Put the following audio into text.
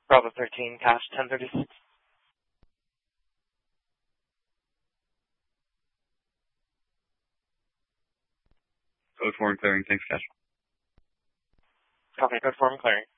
Bravo 13, cash 1036. Code 4 and clearing. Thanks, Cash. Copy, code 4 and clearing.